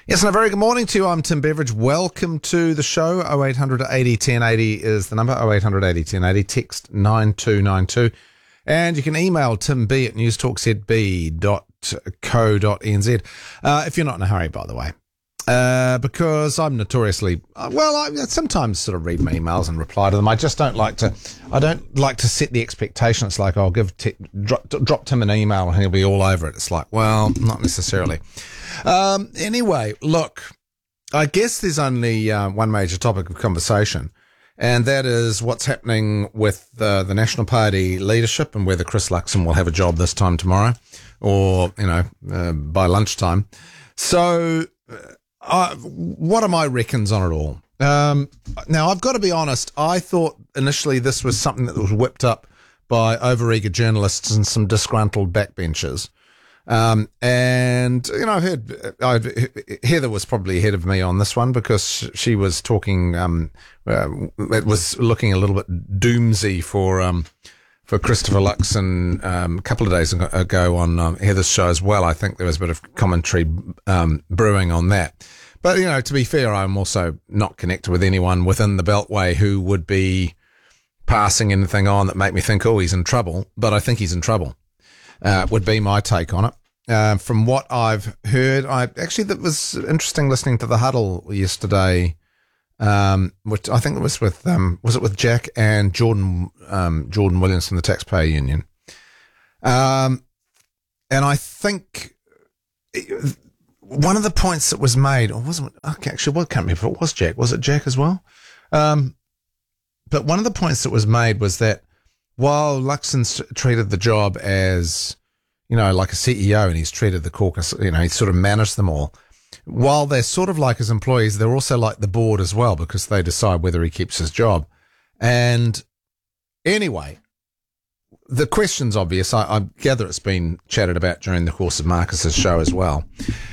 Yes, and a very good morning to you. I'm Tim Beveridge. Welcome to the show. 0800 80 1080 is the number. 0800 80 1080. Text 9292. And you can email timb@newstalkzb.co.nz if you're not in a hurry, by the way. Because I'm notoriously, I sometimes sort of read my emails and reply to them. I just don't like to set the expectation. It's like, I'll drop Tim an email and he'll be all over it. It's like, well, not necessarily. Anyway, look, I guess there's only one major topic of conversation, and that is what's happening with the National Party leadership and whether Chris Luxon will have a job this time tomorrow or, by lunchtime. So, what are my reckons on it all? Now, I've got to be honest, I thought initially this was something that was whipped up by overeager journalists and some disgruntled backbenchers. And, I've heard Heather was probably ahead of me on this one because she was talking, it was looking a little bit doomsy for Christopher Luxon, a couple of days ago on Heather's show as well. I think there was a bit of commentary, brewing on that. But, to be fair, I'm also not connected with anyone within the Beltway who would be passing anything on that make me think, oh, he's in trouble. But I think he's in trouble. Would be my take on it. From what I've heard, that was interesting listening to the huddle yesterday, which I think it was with Jack and Jordan Williams from the Taxpayer Union. And I think one of the points that was made, or wasn't, okay, actually, well, I can't remember if it was Jack. Was it Jack as well? But one of the points that was made was that while Luxon's treated the job as, like a CEO, and he's treated the caucus, he's sort of managed them all. While they're sort of like his employees, they're also like the board as well, because they decide whether he keeps his job. And anyway, the question's obvious. I gather it's been chatted about during the course of Marcus's show as well.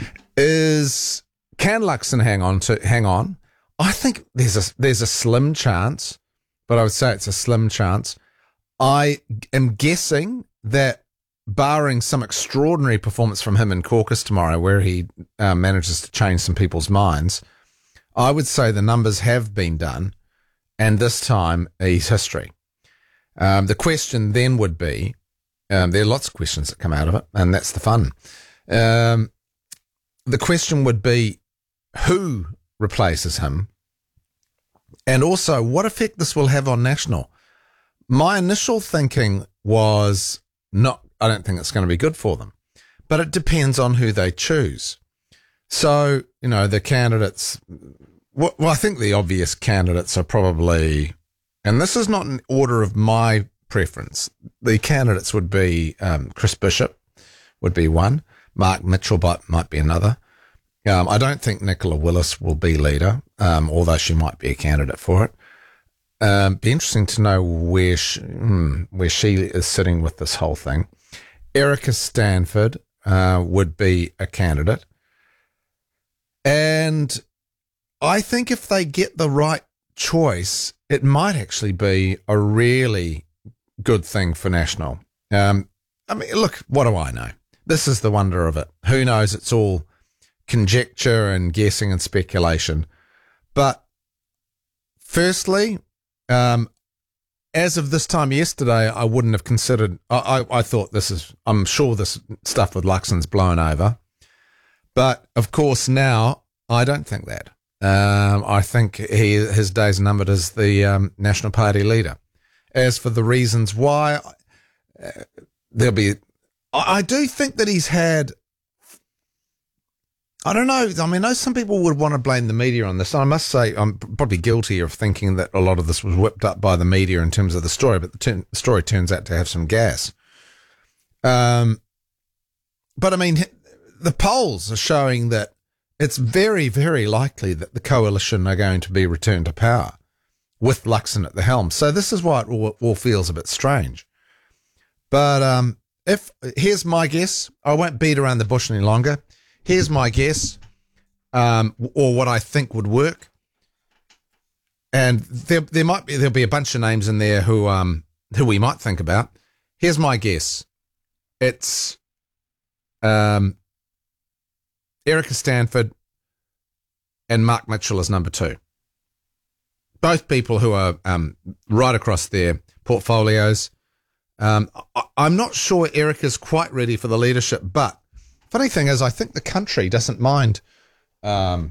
Can Luxon hang on? I think there's a slim chance, but I would say it's a slim chance. I am guessing that, barring some extraordinary performance from him in caucus tomorrow where he manages to change some people's minds, I would say the numbers have been done, and this time he's history. The question then would be, there are lots of questions that come out of it, and that's the fun. The question would be, who replaces him? And also, what effect this will have on National? My initial thinking was I don't think it's going to be good for them, but it depends on who they choose. So, the candidates, well, I think the obvious candidates are probably, and this is not in order of my preference, the candidates would be Chris Bishop would be one, Mark Mitchell might be another. I don't think Nicola Willis will be leader, although she might be a candidate for it. Be interesting to know where she is sitting with this whole thing. Erica Stanford would be a candidate. And I think if they get the right choice, it might actually be a really good thing for National. Look, what do I know? This is the wonder of it. Who knows? It's all conjecture and guessing and speculation. But firstly, as of this time yesterday, I wouldn't have considered, I thought I'm sure this stuff with Luxon's blown over. But of course now, I don't think that. I think his days are numbered as the National Party leader. As for the reasons why, I do think that he's had, I don't know. I know some people would want to blame the media on this. I must say I'm probably guilty of thinking that a lot of this was whipped up by the media in terms of the story, but the story turns out to have some gas. But the polls are showing that it's very, very likely that the coalition are going to be returned to power with Luxon at the helm. So this is why it all feels a bit strange. But here's my guess. I won't beat around the bush any longer. Here's my guess, or what I think would work. And there'll be a bunch of names in there who we might think about. Here's my guess. It's Erica Stanford, and Mark Mitchell is number 2. Both people who are right across their portfolios. I'm not sure Erica's quite ready for the leadership, but funny thing is, I think the country doesn't mind. We're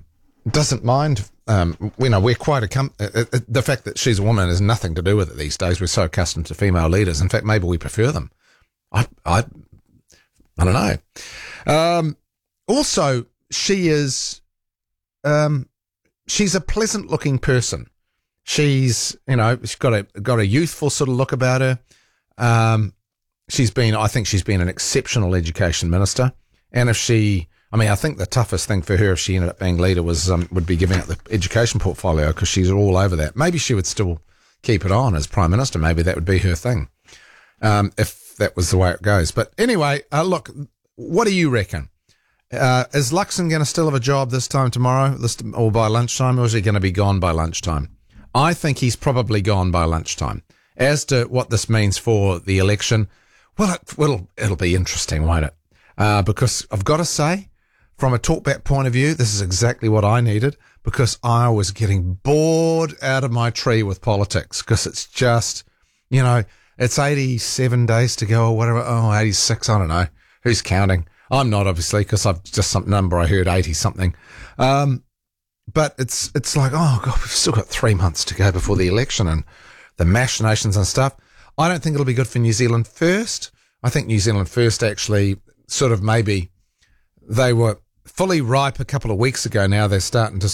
quite the fact that she's a woman has nothing to do with it these days. We're so accustomed to female leaders. In fact, maybe we prefer them. I don't know. Also, she is, she's a pleasant looking person. She's got a youthful sort of look about her. I think she's been an exceptional education minister. And I think the toughest thing for her if she ended up being leader would be giving up the education portfolio, because she's all over that. Maybe she would still keep it on as Prime Minister. Maybe that would be her thing, if that was the way it goes. But anyway, look, what do you reckon? Is Luxon going to still have a job this time tomorrow or by lunchtime, or is he going to be gone by lunchtime? I think he's probably gone by lunchtime. As to what this means for the election, well, it'll be interesting, won't it? Because I've got to say, from a talkback point of view, this is exactly what I needed, because I was getting bored out of my tree with politics, because it's just, it's 87 days to go or whatever. 86, I don't know. Who's counting? I'm not, obviously, because I've just some number I heard, 80 something. But it's like, oh God, we've still got 3 months to go before the election and the machinations and stuff. I don't think it'll be good for New Zealand First. I think New Zealand First actually sort of maybe they were fully ripe a couple of weeks ago. Now they're starting to